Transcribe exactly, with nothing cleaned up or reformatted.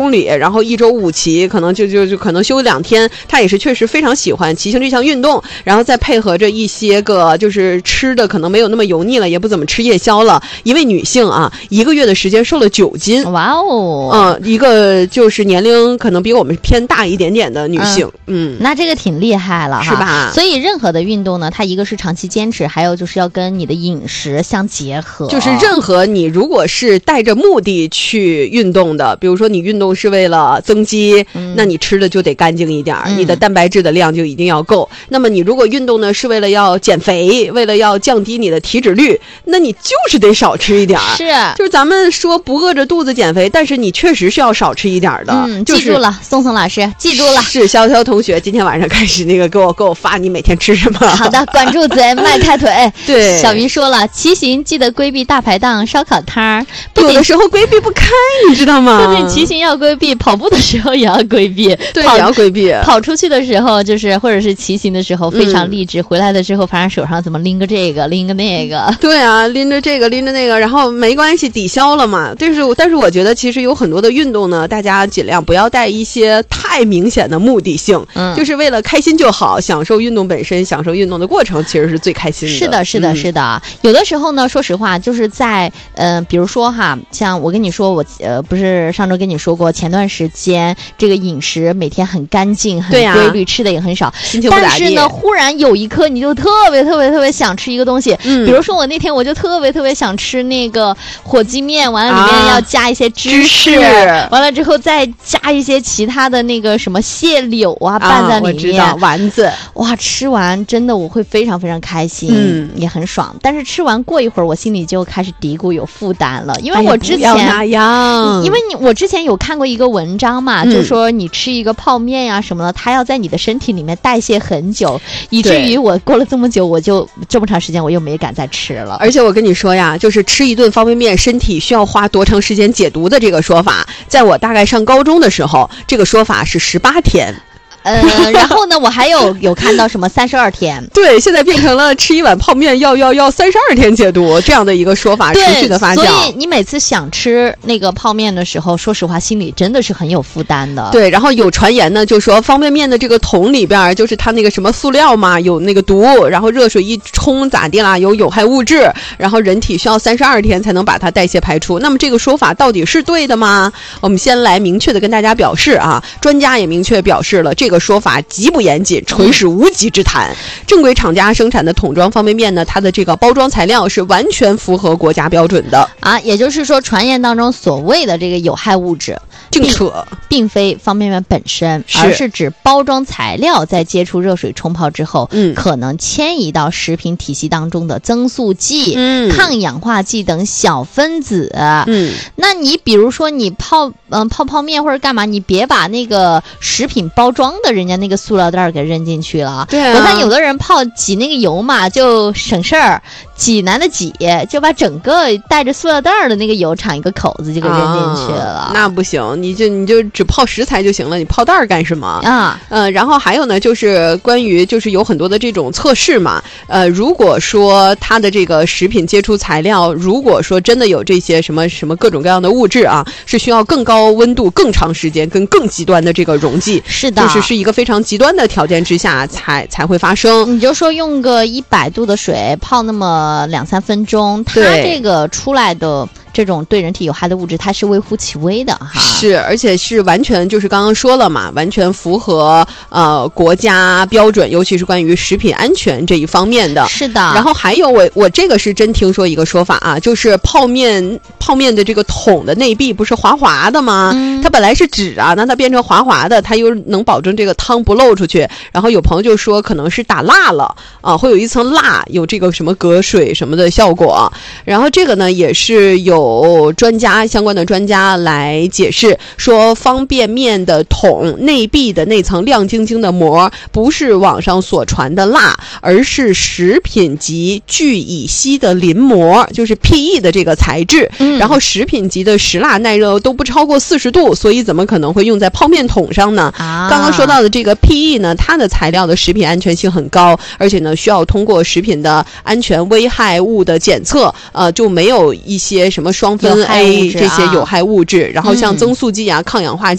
公里，然后一周五骑，可能就就就可能休两天，他也是确实非常喜欢骑行这项运动，然后再配合着一些个就是吃的可能没有那么油腻了，也不怎么吃夜宵了。一位女性啊，一个月的时间瘦了九斤。 哇哦， 嗯，一个就是年龄可能比我们偏大一点点的女性，嗯，嗯那这个挺厉害了哈， 是吧？ 所以任何的运动呢，它一个是长期坚持，还有就是要跟你的饮食相结合。 就是任何你如果是带着目的去运动的，比如说你运动是为了增肌，嗯、那你吃的就得干净一点、嗯，你的蛋白质的量就一定要够。那么你如果运动呢是为了要减肥，为了要降低你的体脂率，那你就是得少吃一点。 是， 就是咱们说不饿着肚子减肥，但是你确实是要少吃一点的。 嗯， 就是、 记住了，宋宋老师记住了。 是潇潇同学，今天晚上开始那个给我给我发你每天吃什么。 好的，管住嘴，迈开腿。 对， 小云说了，骑行记得规避大排档、烧烤摊儿， 有的时候规避不开，你知道吗？ 不仅骑行要规避，跑步的时候也要规避。 对，也要规避。 跑出去的时候，就是或者是骑行的时候非常励志，嗯、回来的时候反正手上怎么拎个这个，拎个那个。 对啊，拎着这个，拎着那个，然后没关系，抵消了嘛。但是，但是我觉得其实有很多的运动呢，大家尽量不要带一些太明显的目的性，嗯，就是为了开心就好，享受运动本身，享受运动的过程，其实是最开心的。 是的，是的，是的。嗯、有的时候呢，说实话，就是在呃，比如说哈，像我跟你说，我呃，不是上周跟你说过，前段时间这个饮食每天很干净、很规律，啊、吃的也很少， 心情不咋地。 但是呢，忽然有一刻，你就特别特别特别想吃一个东西，嗯，比如说我那天我就特别特别想吃那个火鸡面，完了里面要加一些芝士，啊、完了之后再加一些其他的那个什么蟹柳啊拌在里面， 啊、我知道丸子， 哇，吃完真的我会非常非常开心，嗯，也很爽。但是吃完过一会儿，我心里就开始嘀咕有负担了，因为我之前、 哎、那样， 因为你我之前有看过一个文章嘛，嗯、就说你吃一个泡面呀、啊、什么的，它要在你的身体里面代谢很久，以至于我过了这么久，我就这么长时间我又没敢再吃了。 而且我跟你说呀，就是吃一顿方便面，身体需要花多长时间解毒的这个说法，在我大概上高中的时候，这个说法是十八天。 呃，然后呢，我还有有看到什么三十二天， 对，现在变成了吃一碗泡面要要要三十二天解毒这样的一个说法，持续的发酵。 所以你每次想吃那个泡面的时候，说实话，心里真的是很有负担的。 对，然后有传言呢，就说方便面的这个桶里边就是它那个什么塑料嘛，有那个毒，然后热水一冲咋地啦，有有害物质，然后人体需要三十二天才能把它代谢排出。那么这个说法到底是对的吗？我们先来明确的跟大家表示啊，专家也明确表示了这个。这个说法极不严谨，纯是无稽之谈。正规厂家生产的桶装方便面呢，它的这个包装材料是完全符合国家标准的啊。也就是说，传言当中所谓的这个有害物质， 净扯， 并非方便面本身，而是指包装材料在接触热水冲泡之后，嗯，可能迁移到食品体系当中的增速剂、嗯、抗氧化剂等小分子。嗯，那你比如说你泡嗯、呃、泡泡面或者干嘛，你别把那个食品包装的人家那个塑料袋给扔进去了。 对啊， 我看有的人泡挤那个油嘛，就省事儿，挤难的挤，就把整个带着塑料袋的那个油敞一个口子就给扔进去了。 啊、那不行，你就你就只泡食材就行了，你泡袋儿干什么啊？ 呃，然后还有呢，就是关于就是有很多的这种测试嘛，呃，如果说它的这个食品接触材料，如果说真的有这些什么什么各种各样的物质啊，是需要更高温度、更长时间、跟更极端的这个溶剂。 是的， 就是是一个非常极端的条件之下才才会发生。 你就说用个一百度的水泡那么两三分钟，它这个出来的这种对人体有害的物质，它是微乎其微的哈。 是，而且是完全就是刚刚说了嘛，完全符合呃国家标准，尤其是关于食品安全这一方面的。 是的。 然后还有我我这个是真听说一个说法啊，就是泡面泡面的这个桶的内壁不是滑滑的吗？嗯、它本来是纸啊，那它变成滑滑的，它又能保证这个汤不漏出去。然后有朋友就说可能是打蜡了啊，会有一层蜡，有这个什么隔水什么的效果。然后这个呢也是有。有专家相关的专家来解释说，方便面的桶内壁的那层亮晶晶的膜不是网上所传的蜡，而是食品级聚乙烯的磷膜，就是 P E 的这个材质、嗯、然后食品级的石蜡耐热都不超过四十度，所以怎么可能会用在泡面桶上呢、啊、刚刚说到的这个 P E 呢，它的材料的食品安全性很高，而且呢需要通过食品的安全危害物的检测，呃就没有一些什么双酚 A 这些有害物质、啊、然后像增速剂啊、嗯、抗氧化剂